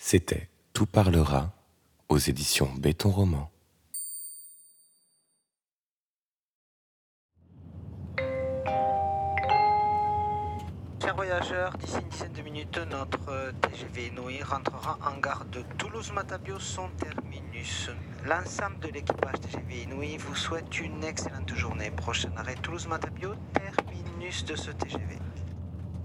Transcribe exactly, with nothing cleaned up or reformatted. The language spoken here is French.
C'était Tout parlera aux éditions Béton Roman. Chers voyageurs, d'ici une dizaine de minutes, notre T G V Inouï rentrera en gare de Toulouse-Matabiau, son terminus. L'ensemble de l'équipage T G V Inouï vous souhaite une excellente journée. Prochain arrêt Toulouse-Matabiau, terminus de ce T G V.